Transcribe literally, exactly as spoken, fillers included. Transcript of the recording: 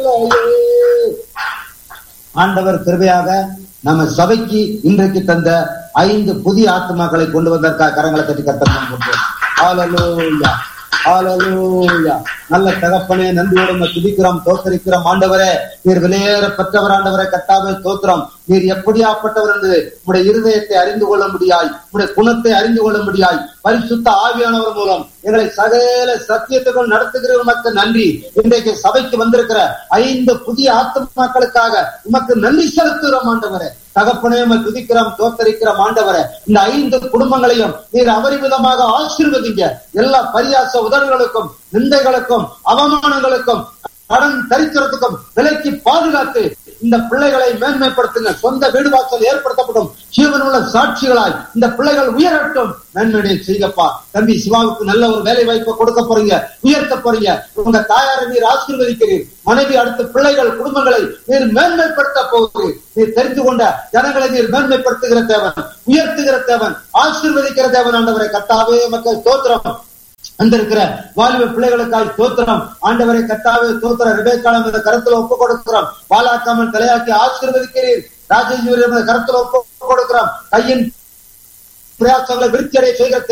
ஆண்டவர் கிருபையாக நம்ம சபைக்கு இன்றைக்கு தந்த ஐந்து புதிய ஆத்மாக்களை கொண்டு வந்ததற்காக கரங்களை தட்டி கர்த்தர் ஹல்லேலூயா ஹல்லேலூயா. நல்ல தகப்பனே, நன்றியோடு துதிக்கிறோம், தோத்தரிக்கிறோம். ஆண்டவரே, நீர் விலையேறப்பட்டவர். ஆண்டவரே கர்த்தாவே தோத்திரம். நீர் எப்படியாப்பட்டவர் என்று உடைய இருதயத்தை அறிந்து கொள்ள முடியாய், உடைய குணத்தை அறிந்து கொள்ள முடியாய். பரிசுத்த ஆவியானவர் மூலம் எங்களை சகல சத்தியத்துக்குள் நடத்துகிற உமக்கு நன்றி. இன்றைக்கு சபைக்கு வந்திருக்கிற ஐந்து புதிய ஆத்மாக்களுக்காக உமக்கு நன்றி செலுத்துகிறோம். ஆண்டவரே தகப்பனே, உம்மை துதிக்கிறோம், தோத்தரிக்கிறோம். ஆண்டவரே, இந்த ஐந்து குடும்பங்களையும் நீர் அபரிமிதமாக ஆசீர்வதிங்க. எல்லா பரியாச உதடுகளுக்கும், நிந்தைகளுக்கும், அவமானங்களுக்கும், கடன் தரித்திரத்துக்கும் விலைக்கு பாதுகாத்து இந்த பிள்ளைகளை மேன்மைப்படுத்துங்க. சொந்த வீடு வாசல் ஏற்படுத்தப்படும் ஜீவனுள்ள சாட்சிகளாய் இந்த பிள்ளைகள் உயரட்டும். மேன்மையை செய்யப்பா. தம்பி சிவாவுக்கு நல்ல ஒரு வேலை வாய்ப்பை கொடுக்க போறீங்க, உயர்த்த போறீங்க. உங்க தாயாரை நீர் ஆசீர்வதிக்கிறீர். மனைவி, அடுத்த பிள்ளைகள், குடும்பங்களை நீர் மேன்மைப்படுத்த போகிறீர். நீர் தெரிந்து கொண்ட ஜனங்களை நீர் மேன்மைப்படுத்துகிற தேவன், உயர்த்துகிற தேவன், ஆசீர்வதிக்கிற தேவன். ஆண்டவரை கர்த்தாவே மக்கள் தோத்திரம். வந்திருக்கிற வாலிப பிள்ளைகளுக்காய் தோத்திரம். ஆண்டவரை கர்த்தாவே தோத்திரம். ரெபெக்காளை இந்த கருத்துல ஒப்பு கொடுக்கிறோம். வாலாக்காமல் தலையாக்கி ஆசீர்வதிக்கிறீர். ராஜேஸ்வரி கருத்துல ஒப்பு கொடுக்கிறோம். கையின் பிரயாசங்களை விருத்தி அடைய செய்கிற